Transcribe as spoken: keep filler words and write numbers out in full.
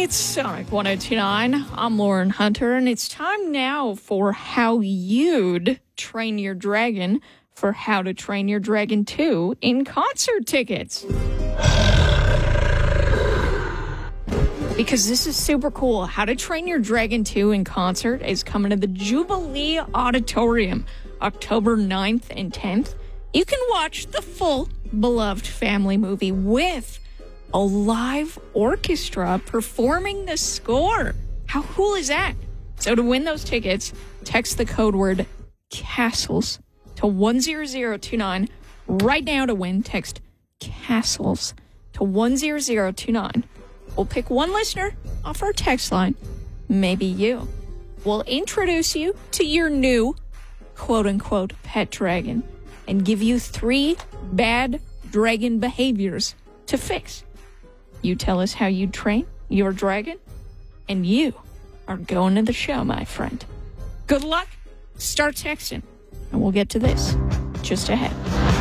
It's Sonic one oh two point nine. I'm Lauren Hunter, and it's time now for How You'd Train Your Dragon for How to Train Your Dragon two in concert tickets. Because this is super cool. How to Train Your Dragon two in concert is coming to the Jubilee Auditorium October ninth and tenth. You can watch the full beloved family movie with a live orchestra performing the score. How cool is that? So to win those tickets, text the code word CASTLES to one zero zero two nine. Right now to win, text CASTLES to one zero zero two nine. We'll pick one listener off our text line, maybe you. We'll introduce you to your new quote-unquote pet dragon and give you three bad dragon behaviors to fix. You tell us how you train your dragon, and you are going to the show, my friend. Good luck. Start texting, and we'll get to this just ahead.